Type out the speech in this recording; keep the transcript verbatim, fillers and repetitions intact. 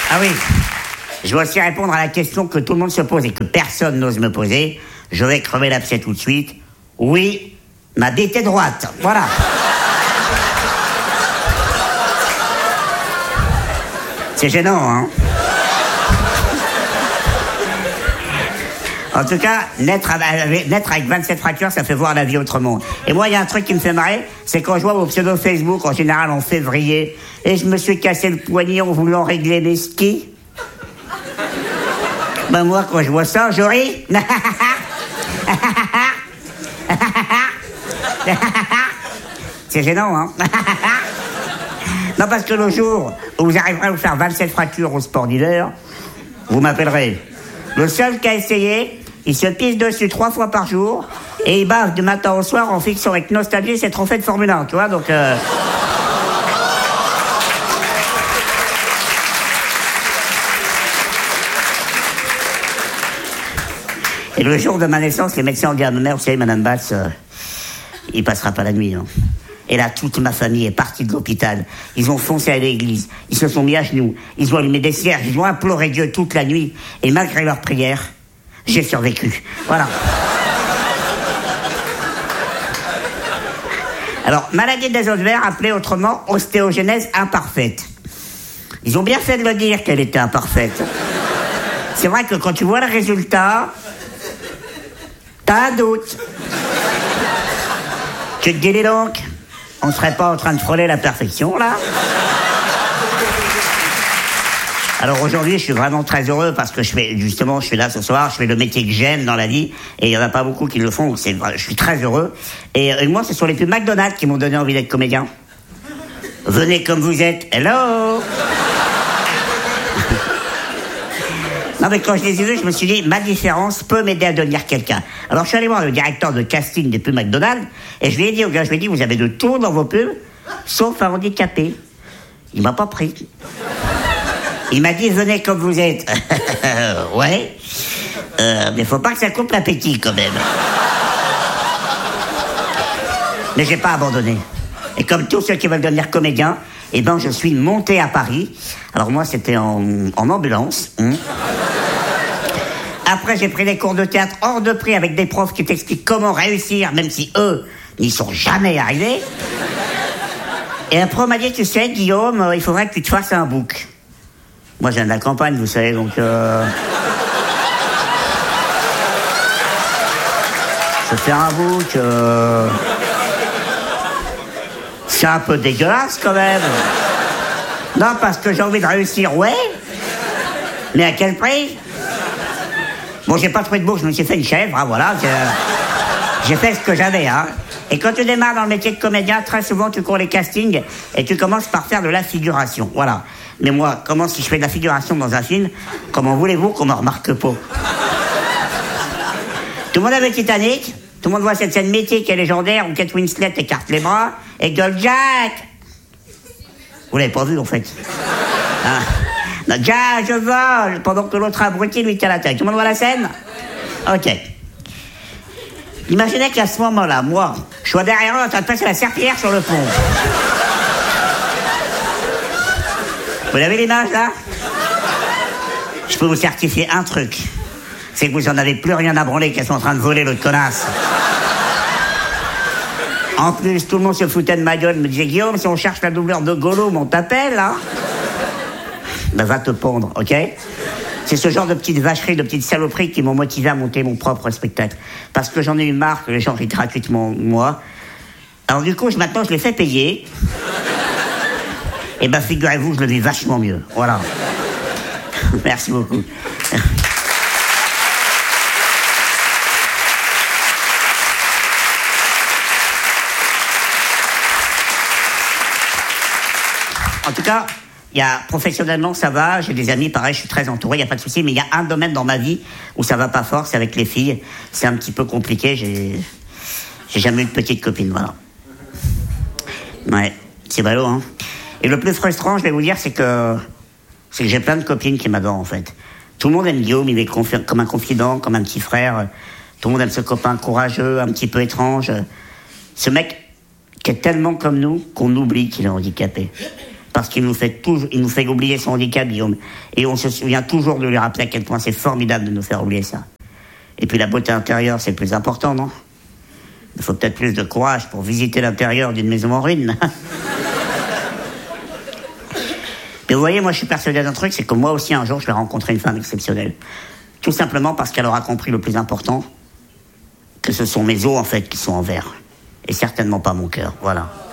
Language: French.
Ah oui. Je vais aussi répondre à la question que tout le monde se pose et que personne n'ose me poser. Je vais crever l'abcès tout de suite. Oui, ma bite est droite. Voilà. C'est gênant, hein? En tout cas, naître avec, naître avec vingt-sept fractures, ça fait voir la vie autrement. Et moi, il y a un truc qui me fait marrer, c'est quand je vois vos pseudo Facebook, en général en février, et je me suis cassé le poignet en voulant régler mes skis. Ben moi, quand je vois ça, je ris. C'est gênant, hein? Non, parce que le jour où vous arriverez à vous faire vingt-sept fractures au sport d'hiver, vous m'appellerez. Le seul qui a essayé, il se pisse dessus trois fois par jour et il bave du matin au soir en fixant avec nostalgie ses trophées de Formule un, tu vois, donc... Euh... Et le jour de ma naissance, les médecins ont dit à ma mère, vous savez, Madame Basse, euh, il passera pas la nuit, hein. Et là, toute ma famille est partie de l'hôpital. Ils ont foncé à l'église. Ils se sont mis à genoux. Ils ont allumé des cierges. Ils ont imploré Dieu toute la nuit. Et malgré leurs prières, j'ai survécu. Voilà. Alors, maladie des os verts, appelée autrement ostéogenèse imparfaite. Ils ont bien fait de le dire qu'elle était imparfaite. C'est vrai que quand tu vois le résultat, t'as un doute. Tu te dis, dis donc, on serait pas en train de frôler la perfection, là? Alors aujourd'hui, je suis vraiment très heureux parce que je fais, justement, je suis là ce soir, je fais le métier que j'aime dans la vie et il y en a pas beaucoup qui le font, donc c'est, je suis très heureux. Et, et moi, ce sont les pubs McDonald's qui m'ont donné envie d'être comédien. Venez comme vous êtes, hello! Non, mais quand je les ai vus, je me suis dit, ma différence peut m'aider à devenir quelqu'un. Alors, je suis allé voir le directeur de casting des pubs McDonald's, et je lui ai dit au gars, je lui ai dit, vous avez de tout dans vos pubs, sauf un handicapé. Il m'a pas pris. Il m'a dit, venez comme vous êtes. Ouais. Euh, mais faut pas que ça coupe l'appétit, quand même. Mais j'ai pas abandonné. Et comme tous ceux qui veulent devenir comédiens, eh ben, je suis monté à Paris. Alors moi, c'était en, en ambulance. Hein. Après, j'ai pris des cours de théâtre hors de prix avec des profs qui t'expliquent comment réussir, même si eux n'y sont jamais arrivés. Et après, on m'a dit, tu sais, Guillaume, euh, il faudrait que tu te fasses un book. Moi, je viens de la campagne, vous savez, donc... Euh... Je fais un book... Euh... C'est un peu dégueulasse, quand même. Non, parce que j'ai envie de réussir, ouais. Mais à quel prix? Bon, j'ai pas trouvé de book, je me suis fait une chèvre, hein, voilà. J'ai fait ce que j'avais, hein. Et quand tu démarres dans le métier de comédien, très souvent, tu cours les castings et tu commences par faire de la figuration, voilà. Mais moi, comment si je fais de la figuration dans un film, comment voulez-vous qu'on me remarque pas? Tout le monde a vu Titanic? Tout le monde voit cette scène mythique et légendaire où Kate Winslet écarte les bras et gueule Jack. Vous l'avez pas vu, en fait. Ah. Non, Jack, je vole, pendant que l'autre abruti lui tient la tête. Tout le monde voit la scène? Ok. Imaginez qu'à ce moment-là, moi, je sois derrière eux en train de passer la serpillière sur le pont. Vous avez l'image, là? Je peux vous certifier un truc. C'est que vous en avez plus rien à branler qu'elles sont en train de voler l'autre connasse. En plus, tout le monde se foutait de ma gueule, me disait, Guillaume, si on cherche la doubleur de Gollum, on t'appelle, hein? Ben, va te pondre, ok? C'est ce genre de petites vacheries, de petites saloperies qui m'ont motivé à monter mon propre spectacle. Parce que j'en ai eu marre que les gens rient gratuitement moi. Alors du coup, je, maintenant, je les fais payer. Et ben, figurez-vous, je le vis vachement mieux. Voilà. Merci beaucoup. En tout cas, il y a, professionnellement, ça va. J'ai des amis, pareil, je suis très entouré, il n'y a pas de souci. Mais il y a un domaine dans ma vie où ça va pas fort, c'est avec les filles. C'est un petit peu compliqué. J'ai, j'ai jamais eu de petite copine, voilà. Ouais, c'est ballot, hein. Et le plus frustrant, je vais vous dire, c'est que, c'est que j'ai plein de copines qui m'adorent, en fait. Tout le monde aime Guillaume, il est confi- comme un confident, comme un petit frère. Tout le monde aime ce copain courageux, un petit peu étrange. Ce mec qui est tellement comme nous qu'on oublie qu'il est handicapé. parce qu'il nous fait toujours, il nous fait oublier son handicap, Guillaume. Et on se souvient toujours de lui rappeler à quel point c'est formidable de nous faire oublier ça. Et puis la beauté intérieure, c'est le plus important, non? Il faut peut-être plus de courage pour visiter l'intérieur d'une maison en ruine. Mais vous voyez, moi je suis persuadé d'un truc, c'est que moi aussi un jour je vais rencontrer une femme exceptionnelle. Tout simplement parce qu'elle aura compris le plus important, que ce sont mes os en fait qui sont en verre. Et certainement pas mon cœur, voilà.